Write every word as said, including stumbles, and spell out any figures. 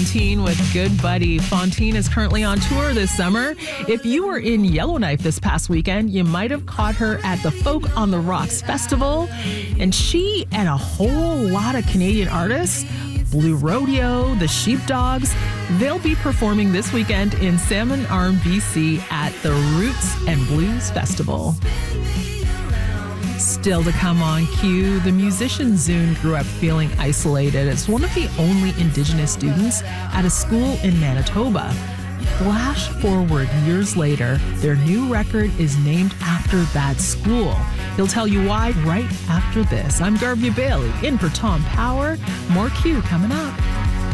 Fontaine with Good Buddy. Fontaine is currently on tour this summer. If you were in Yellowknife this past weekend, you might have caught her at the Folk on the Rocks Festival. And she and a whole lot of Canadian artists, Blue Rodeo, the Sheepdogs, they'll be performing this weekend in Salmon Arm, B C at the Roots and Blues Festival. Still to come on Q, the musician Zune grew up feeling isolated as one of the only Indigenous students at a school in Manitoba. Flash forward years later, their new record is named after that school. He'll tell you why right after this. I'm Garvey Bailey, in for Tom Power. More Q coming up.